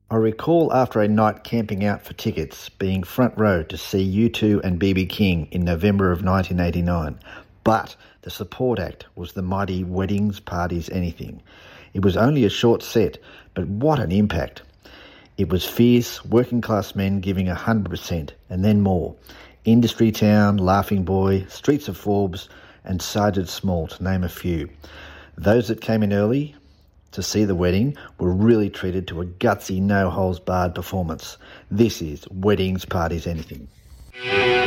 I recall after a night camping out for tickets being front row to see U2 and BB King in November of 1989, but the support act was the mighty Weddings, Parties, Anything. It was only a short set, but what an impact. It was fierce, working class men giving 100% and then more. Industry Town, Laughing Boy, Streets of Forbes and Sergeant Small, to name a few. Those that came in early to see the wedding were really treated to a gutsy, no-holds-barred performance. This is Weddings, Parties, Anything.